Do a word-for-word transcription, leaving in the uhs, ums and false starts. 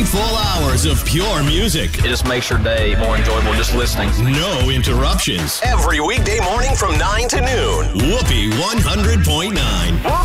Three full hours of pure music. It just makes your day more enjoyable just listening. No interruptions. Every weekday morning from nine to noon. Whoopee one hundred point nine.